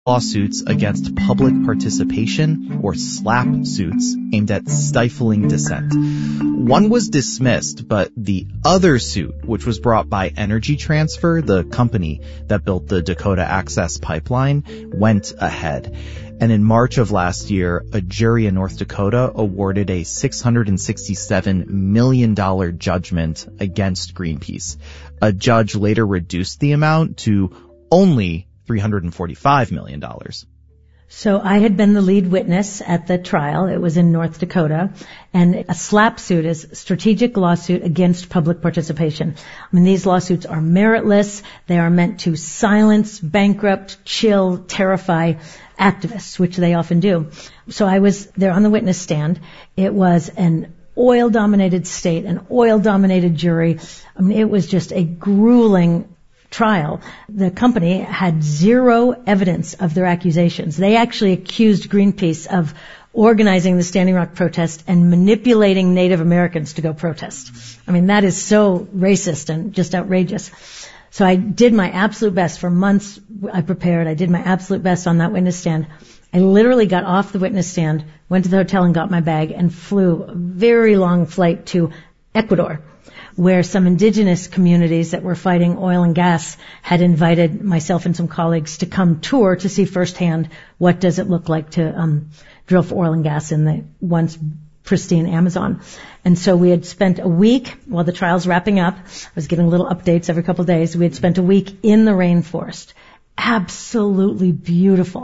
lawsuits against public participation, or SLAPP suits, aimed at stifling dissent. One was dismissed, but the other suit, which was brought by Energy Transfer, the company that built the Dakota Access Pipeline, went ahead. And in March of last year, a jury in North Dakota awarded a $667 million judgment against Greenpeace. A judge later reduced the amount to only $345 million. So I had been the lead witness at the trial. It was in North Dakota. And a SLAPP suit is strategic lawsuit against public participation. I mean, these lawsuits are meritless. They are meant to silence, bankrupt, chill, terrify activists, which they often do. So I was there on the witness stand. It was an oil-dominated state, an oil-dominated jury. I mean, it was just a grueling trial. The company had zero evidence of their accusations. They actually accused Greenpeace of organizing the Standing Rock protest and manipulating Native Americans to go protest. I mean, that is so racist and just outrageous. So I did my absolute best. For months I prepared. I did my absolute best on that witness stand. I literally got off the witness stand, went to the hotel and got my bag, and flew a very long flight to Ecuador, where some indigenous communities that were fighting oil and gas had invited myself and some colleagues to come tour to see firsthand what does it look like to drill for oil and gas in the once pristine Amazon. And so we had spent a week, while the trial's wrapping up, I was giving little updates every couple of days, we had spent a week in the rainforest. Absolutely beautiful.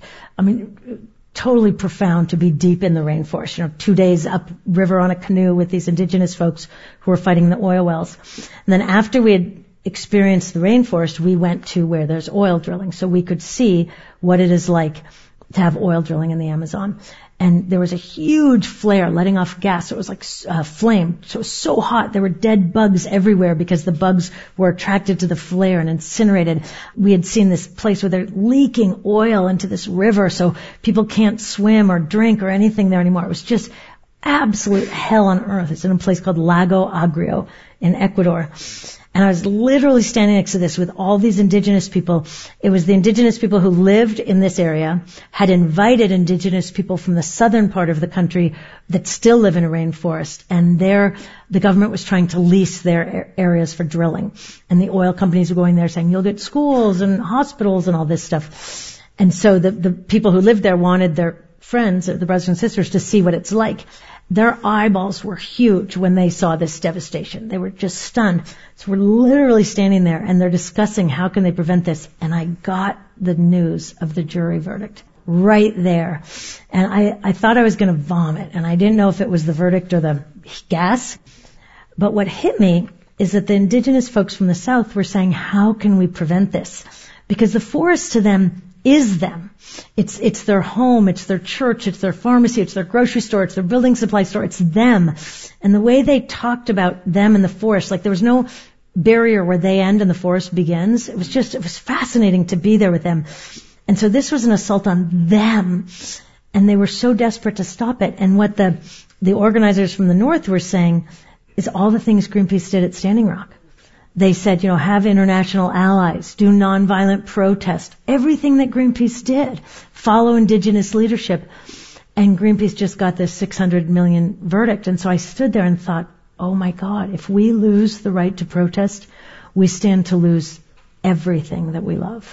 Totally profound to be deep in the rainforest. 2 days upriver on a canoe with these indigenous folks who were fighting the oil wells. And then after we had experienced the rainforest, we went to where there's oil drilling so we could see what it is like to have oil drilling in the Amazon. And there was a huge flare letting off gas. It was like flame. So it was so hot. There were dead bugs everywhere because the bugs were attracted to the flare and incinerated. We had seen this place where they're leaking oil into this river so people can't swim or drink or anything there anymore. It was just absolute hell on earth. It's in a place called Lago Agrio in Ecuador. And I was literally standing next to this with all these indigenous people. It was the indigenous people who lived in this area, had invited indigenous people from the southern part of the country that still live in a rainforest. And there, the government was trying to lease their areas for drilling. And the oil companies were going there saying, you'll get schools and hospitals and all this stuff. And so the people who lived there wanted their friends, the brothers and sisters, to see what it's like. Their eyeballs were huge when they saw this devastation. They were just stunned. So we're literally standing there and they're discussing how can they prevent this. And I got the news of the jury verdict right there. And I thought I was going to vomit, and I didn't know if it was the verdict or the gas. But what hit me is that the indigenous folks from the South were saying, how can we prevent this? Because the forest to them is them. It's their home, it's their church, it's their pharmacy, it's their grocery store, it's their building supply store, it's them. And the way they talked about them in the forest, like there was no barrier where they end and the forest begins. It was fascinating to be there with them. And so this was an assault on them. And they were so desperate to stop it. And what the organizers from the North were saying is all the things Greenpeace did at Standing Rock. They said, have international allies, do nonviolent protest, everything that Greenpeace did, follow indigenous leadership. And Greenpeace just got this $600 million verdict. And so I stood there and thought, oh my God, if we lose the right to protest, we stand to lose everything that we love.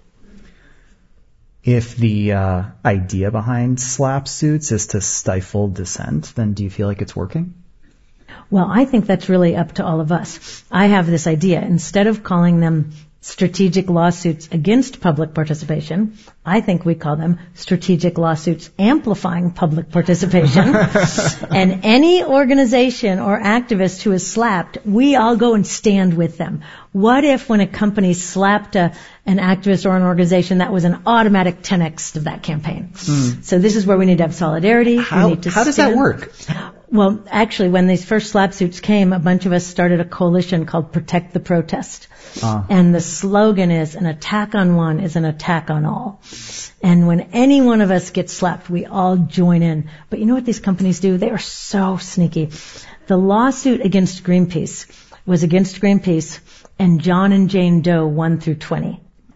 If the idea behind SLAPP suits is to stifle dissent, then do you feel like it's working? Well, I think that's really up to all of us. I have this idea. Instead of calling them strategic lawsuits against public participation, I think we call them strategic lawsuits amplifying public participation. And any organization or activist who is slapped, we all go and stand with them. What if when a company slapped an activist or an organization, that was an automatic 10x of that campaign? So this is where we need to have solidarity. How does that work? Well, actually, when these first SLAPP suits came, a bunch of us started a coalition called Protect the Protest. And the slogan is, an attack on one is an attack on all. And when any one of us gets slapped, we all join in. But you know what these companies do? They are so sneaky. The lawsuit against Greenpeace was against Greenpeace and John and Jane Doe 1 through 20.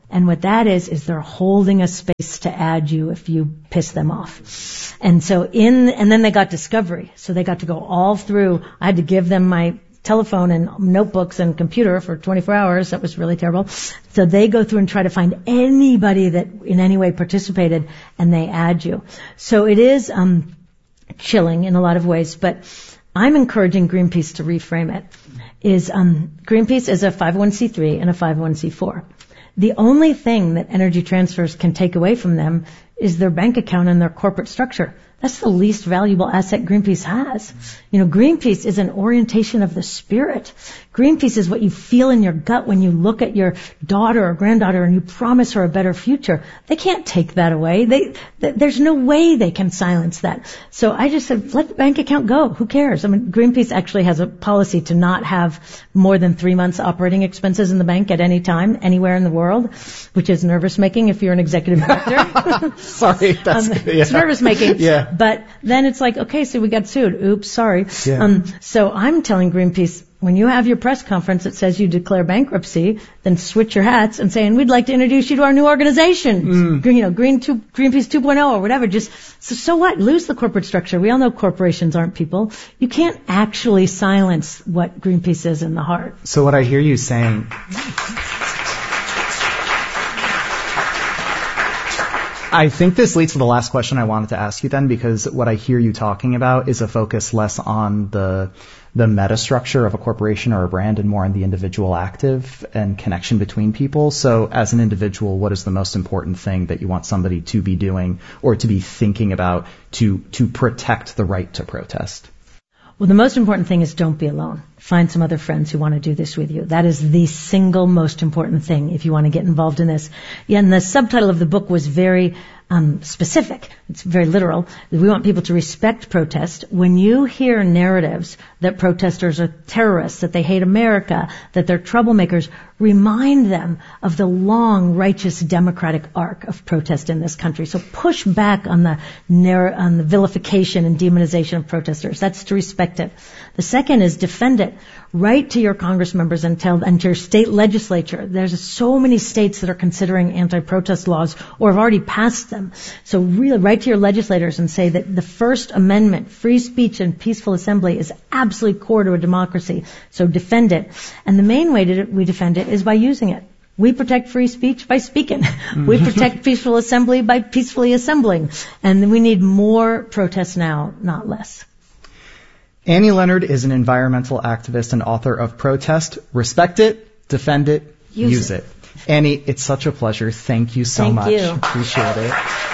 And what that is they're holding a space to add you if you piss them off. And so and then they got discovery. So they got to go all through. I had to give them my telephone and notebooks and computer for 24 hours. That was really terrible. So they go through and try to find anybody that in any way participated, and they add you. So it is chilling in a lot of ways, but I'm encouraging Greenpeace to reframe it. Greenpeace is a 501c3 and a 501c4. The only thing that Energy Transfers can take away from them is their bank account and their corporate structure. That's the least valuable asset Greenpeace has. Greenpeace is an orientation of the spirit. Greenpeace is what you feel in your gut when you look at your daughter or granddaughter and you promise her a better future. They can't take that away. There's no way they can silence that. So I just said, let the bank account go. Who cares? Greenpeace actually has a policy to not have more than 3 months operating expenses in the bank at any time, anywhere in the world, which is nervous-making if you're an executive director. Sorry, that's It's nervous-making. Yeah. But then it's like, okay, so we got sued. Oops, sorry. Yeah. So I'm telling Greenpeace, when you have your press conference that says you declare bankruptcy, then switch your hats and say, and we'd like to introduce you to our new organization, Greenpeace 2.0 or whatever. So what? Lose the corporate structure. We all know corporations aren't people. You can't actually silence what Greenpeace is in the heart. So what I hear you saying... I think this leads to the last question I wanted to ask you then, because what I hear you talking about is a focus less on the metastructure of a corporation or a brand and more on the individual active and connection between people. So as an individual, what is the most important thing that you want somebody to be doing or to be thinking about to protect the right to protest? Well, the most important thing is don't be alone. Find some other friends who want to do this with you. That is the single most important thing if you want to get involved in this. Yeah, and the subtitle of the book was very specific. It's very literal. We want people to respect protest. When you hear narratives that protesters are terrorists, that they hate America, that they're troublemakers, remind them of the long, righteous, democratic arc of protest in this country. So push back on the vilification and demonization of protesters. That's to respect it. The second is defend it. Write to your Congress members and to your state legislature. There's so many states that are considering anti-protest laws or have already passed them. So really write to your legislators and say that the First Amendment, free speech and peaceful assembly, is absolutely core to a democracy. So defend it. And the main way we defend it is by using it. We protect free speech by speaking. We protect peaceful assembly by peacefully assembling. And we need more protests now, not less. Annie Leonard is an environmental activist and author of Protest. Respect it, defend it, use it. Annie, it's such a pleasure. Thank you so much. Thank you. Appreciate it.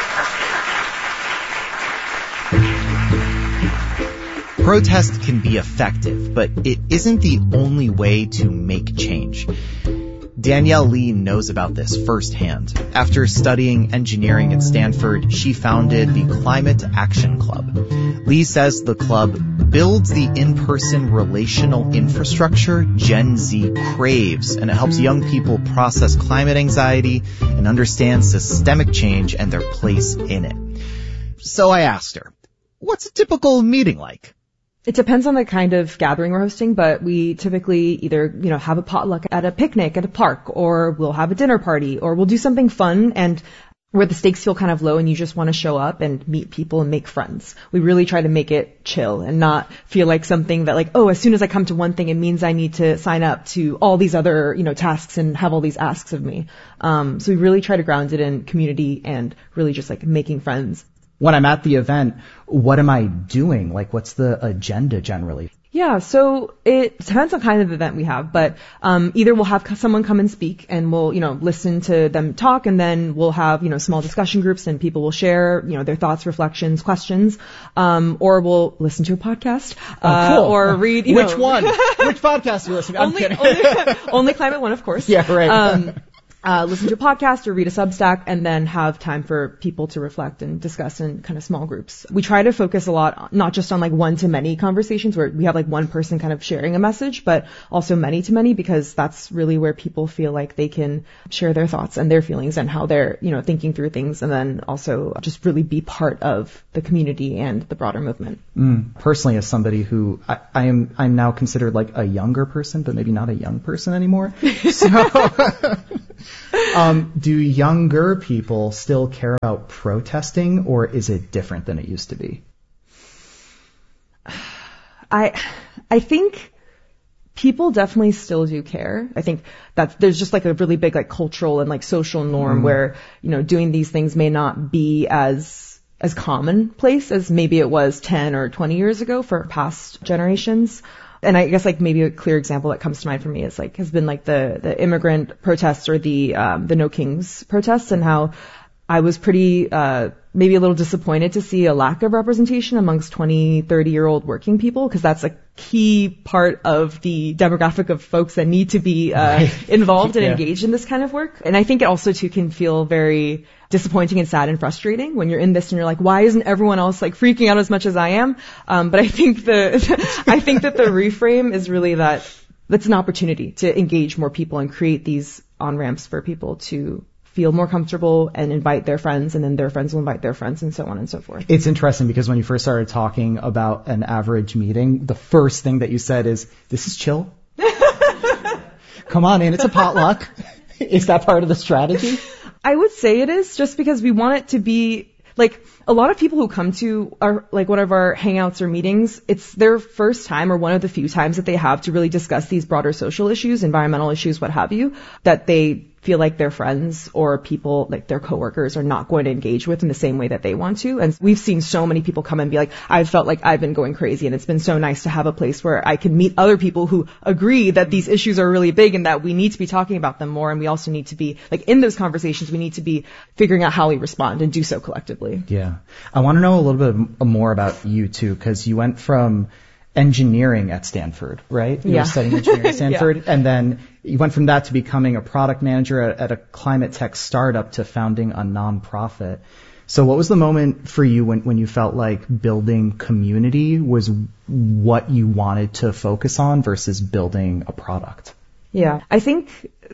Protest can be effective, but it isn't the only way to make change. Danielle Lee knows about this firsthand. After studying engineering at Stanford, she founded the Climate Action Club. Lee says the club builds the in-person relational infrastructure Gen Z craves, and it helps young people process climate anxiety and understand systemic change and their place in it. So I asked her, what's a typical meeting like? It depends on the kind of gathering we're hosting, but we typically either, have a potluck at a picnic at a park, or we'll have a dinner party, or we'll do something fun and where the stakes feel kind of low and you just want to show up and meet people and make friends. We really try to make it chill and not feel like something that as soon as I come to one thing, it means I need to sign up to all these other, tasks and have all these asks of me. So we really try to ground it in community and really just making friends. When I'm at the event, what am I doing? What's the agenda generally? Yeah, so it depends on kind of event we have, but either we'll have someone come and speak and we'll, listen to them talk, and then we'll have, small discussion groups and people will share, their thoughts, reflections, questions, or we'll listen to a podcast, cool. Or read, Which one? Which podcast are you listening to? I'm kidding. Only Climate One, of course. Yeah, right. Listen to a podcast or read a Substack, and then have time for people to reflect and discuss in kind of small groups. We try to focus a lot, not just on one-to-many conversations where we have one person kind of sharing a message, but also many-to-many, because that's really where people feel like they can share their thoughts and their feelings and how they're, thinking through things, and then also just really be part of the community and the broader movement. Personally, as somebody who I'm now considered a younger person, but maybe not a young person anymore. So Do younger people still care about protesting, or is it different than it used to be? I think people definitely still do care. I think that there's just like a really big like cultural and like social norm where, doing these things may not be as commonplace as maybe it was 10 or 20 years ago for past generations. And I guess like maybe a clear example that comes to mind for me is like has been like the immigrant protests or the No Kings protests, and how I was pretty maybe a little disappointed to see a lack of representation amongst 20, 30-year-old working people, because that's a key part of the demographic of folks that need to be involved and engaged in this kind of work. And I think it also too can feel very disappointing and sad and frustrating when you're in this and you're like, why isn't everyone else like freaking out as much as I am? But I think I think that the reframe is really that's an opportunity to engage more people and create these on-ramps for people to feel more comfortable and invite their friends, and then their friends will invite their friends, and so on and so forth. It's interesting because when you first started talking about an average meeting, the first thing that you said is, this is chill. Come on in, it's a potluck. Is that part of the strategy? I would say it is, just because we want it to be like a lot of people who come to our like one of our hangouts or meetings, it's their first time or one of the few times that they have to really discuss these broader social issues, environmental issues, what have you, that they feel like their friends or people like their coworkers are not going to engage with in the same way that they want to. And we've seen so many people come and be like, I've felt like I've been going crazy, and it's been so nice to have a place where I can meet other people who agree that these issues are really big and that we need to be talking about them more. And we also need to be like in those conversations, we need to be figuring out how we respond and do so collectively. Yeah. I want to know a little bit more about you too, because you went from engineering at Stanford, right? You were studying engineering at Stanford, and then you went from that to becoming a product manager at a climate tech startup to founding a nonprofit. So what was the moment for you when you felt like building community was what you wanted to focus on versus building a product? Yeah, I think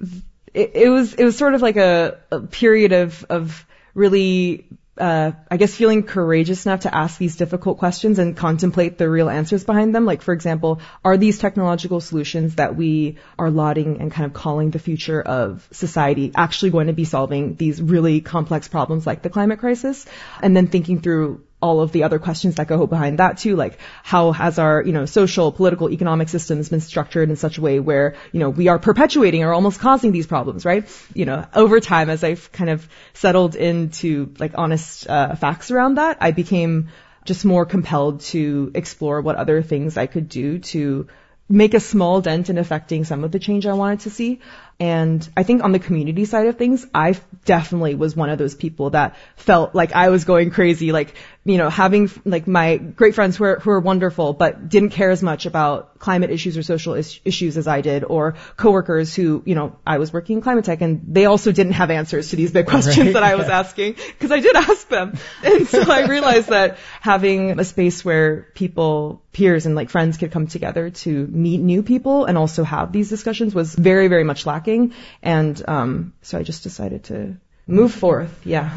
it was sort of like a period of really I guess feeling courageous enough to ask these difficult questions and contemplate the real answers behind them. Like, for example, are these technological solutions that we are lauding and kind of calling the future of society actually going to be solving these really complex problems like the climate crisis? And then thinking through all of the other questions that go behind that too, like how has our, social, political, economic systems been structured in such a way where, we are perpetuating or almost causing these problems, right? Over time, as I've kind of settled into like honest facts around that, I became just more compelled to explore what other things I could do to make a small dent in affecting some of the change I wanted to see. And I think on the community side of things, I definitely was one of those people that felt like I was going crazy, like, having like my great friends who are wonderful, but didn't care as much about climate issues or social issues as I did, or coworkers who, I was working in climate tech and they also didn't have answers to these big questions that I was asking, because I did ask them. And so I realized that having a space where peers and like friends could come together to meet new people and also have these discussions was very, very much lacking. And so I just decided to move forth. Yeah.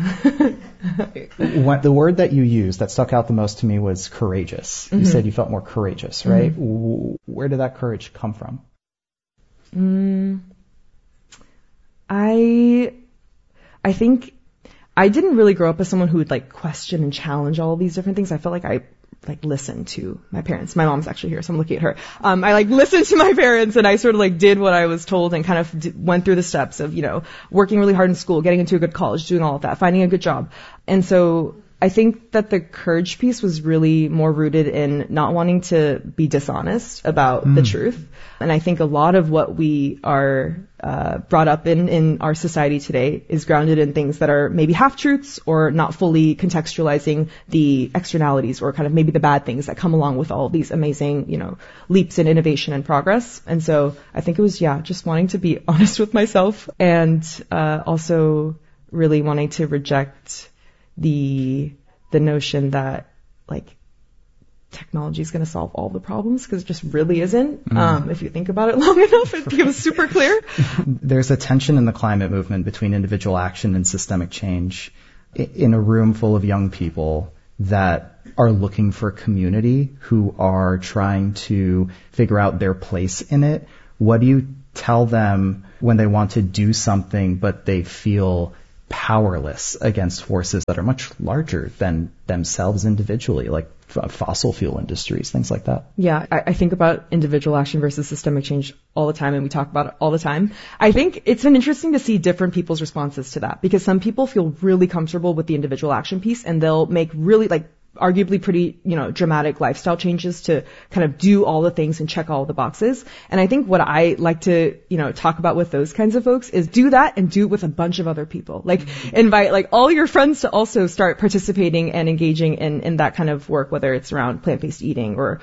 The word that you used that stuck out the most to me was courageous. You said you felt more courageous, right? Where did that courage come from? I think I didn't really grow up as someone who would like question and challenge all these different things. I felt like I listened to my parents. My mom's actually here, so I'm looking at her. I listened to my parents, and I sort of did what I was told and kind of went through the steps of, working really hard in school, getting into a good college, doing all of that, finding a good job. And so I think that the courage piece was really more rooted in not wanting to be dishonest about the truth. And I think a lot of what we are brought up in our society today is grounded in things that are maybe half-truths or not fully contextualizing the externalities or kind of maybe the bad things that come along with all these amazing, leaps in innovation and progress. And so I think it was, just wanting to be honest with myself and also really wanting to reject the notion that technology is going to solve all the problems, because it just really isn't. If you think about it long enough, it becomes super clear. There's a tension in the climate movement between individual action and systemic change in a room full of young people that are looking for community, who are trying to figure out their place in it. What do you tell them when they want to do something, but they feel powerless against forces that are much larger than themselves individually, like fossil fuel industries, things like that. Yeah, I think about individual action versus systemic change all the time, and we talk about it all the time. I think it's been interesting to see different people's responses to that, because some people feel really comfortable with the individual action piece, and they'll make really arguably pretty, dramatic lifestyle changes to kind of do all the things and check all the boxes. And I think what I like to, talk about with those kinds of folks is do that and do it with a bunch of other people. Invite all your friends to also start participating and engaging in that kind of work, whether it's around plant-based eating or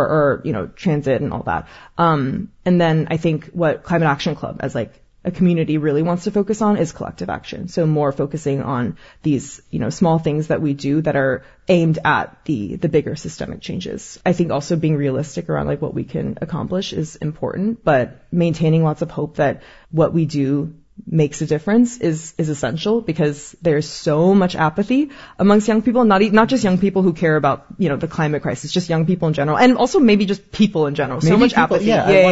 transit and all that. And then I think what Climate Action Club as a community really wants to focus on is collective action. So more focusing on these, small things that we do that are aimed at the bigger systemic changes. I think also being realistic around what we can accomplish is important, but maintaining lots of hope that what we do makes a difference is essential, because there's so much apathy amongst young people, not just young people who care about, the climate crisis, just young people in general, and also maybe just people in general. So much apathy.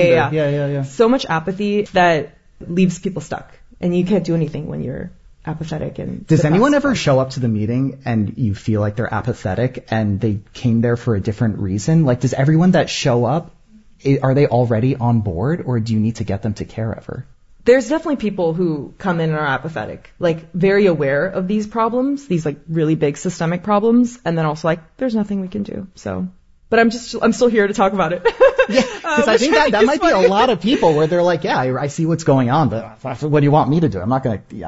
Yeah. So much apathy that leaves people stuck, and you can't do anything when you're apathetic. And does anyone ever show up to the meeting and you feel like they're apathetic and they came there for a different reason? Does everyone that show up, are they already on board, or do you need to get them to care ever? There's definitely people who come in and are apathetic, very aware of these problems, these really big systemic problems, and then also there's nothing we can do. So, but I'm still here to talk about it. Yeah, because I think that might be a lot of people where they're I see what's going on, but what do you want me to do? I'm not going to,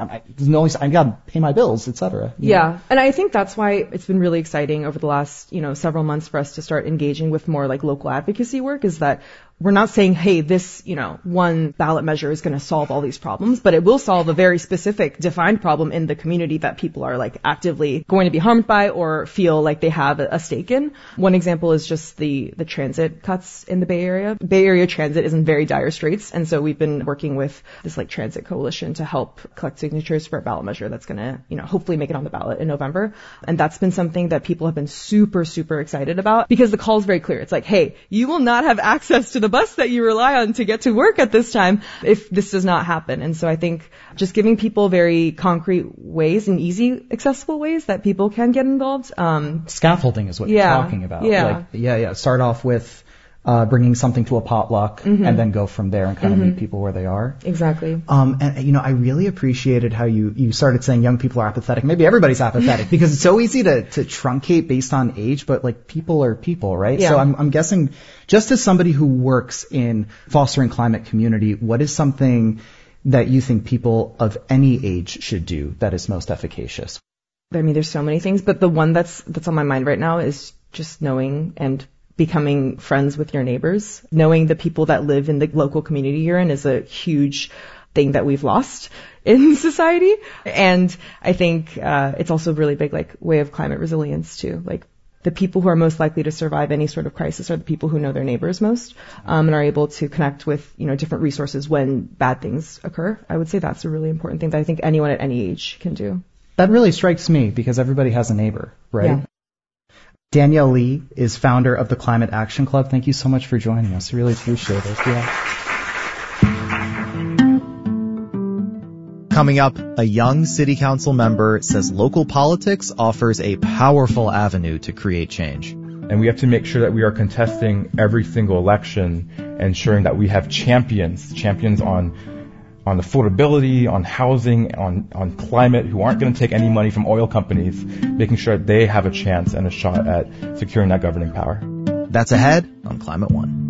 I got to pay my bills, etc. Yeah. And I think that's why it's been really exciting over the last, several months for us to start engaging with more local advocacy work, is that we're not saying, hey, this, one ballot measure is going to solve all these problems, but it will solve a very specific, defined problem in the community that people are actively going to be harmed by or feel like they have a stake in. One example is just the transit cuts in the Bay Area. Bay Area transit is in very dire straits, and so we've been working with this transit coalition to help collect signatures for a ballot measure that's going to, hopefully make it on the ballot in November. And that's been something that people have been super, super excited about, because the call is very clear. It's hey, you will not have access to the bus that you rely on to get to work at this time if this does not happen. And so I think just giving people very concrete ways and easy, accessible ways that people can get involved. Scaffolding is what you're talking about. Yeah. Start off with bringing something to a potluck, and then go from there and kind of meet people where they are. Exactly. And I really appreciated how you started saying young people are apathetic. Maybe everybody's apathetic because it's so easy to truncate based on age, but people are people, right? Yeah. So I'm guessing, just as somebody who works in fostering climate community, what is something that you think people of any age should do that is most efficacious? There's so many things, but the one that's on my mind right now is just knowing and becoming friends with your neighbors. Knowing the people that live in the local community you're in is a huge thing that we've lost in society. And I think it's also a really big way of climate resilience too. The people who are most likely to survive any sort of crisis are the people who know their neighbors most, and are able to connect with, different resources when bad things occur. I would say that's a really important thing that I think anyone at any age can do. That really strikes me, because everybody has a neighbor, right? Yeah. Danielle Lee is founder of the Climate Action Club. Thank you so much for joining us. Really appreciate it. Yeah. Coming up, a young city council member says local politics offers a powerful avenue to create change. And we have to make sure that we are contesting every single election, ensuring that we have champions on affordability, on housing, on climate, who aren't going to take any money from oil companies, making sure that they have a chance and a shot at securing that governing power. That's ahead on Climate One.